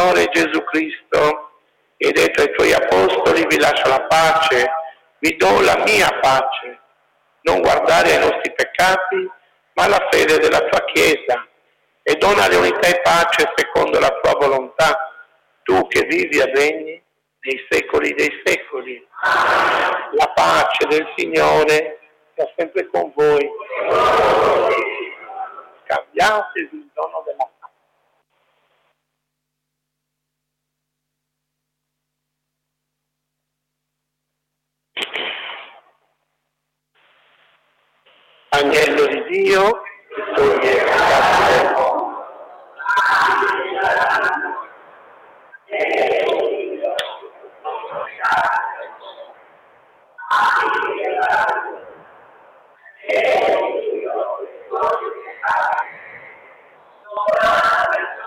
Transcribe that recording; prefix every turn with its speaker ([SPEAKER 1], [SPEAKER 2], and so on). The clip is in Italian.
[SPEAKER 1] Signore Gesù Cristo, che hai detto ai tuoi apostoli: vi lascio la pace, vi do la mia pace. Non guardare ai nostri peccati, ma alla fede della tua Chiesa, e dona unità e pace secondo la tua volontà, tu che vivi e regni nei secoli dei secoli. La pace del Signore sia sempre con voi. Scambiatevi il dono della pace. Agnello di Dio,